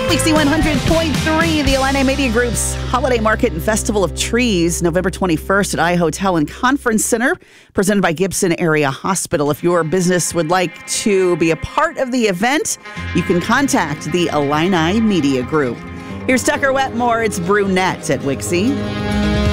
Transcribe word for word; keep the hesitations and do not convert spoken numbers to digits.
Wixie one hundred point three, the Illini Media Group's Holiday Market and Festival of Trees, November twenty-first at iHotel and Conference Center, presented by Gibson Area Hospital. If your business would like to be a part of the event, you can contact the Illini Media Group. Here's Tucker Wetmore. It's Brunette at Wixie.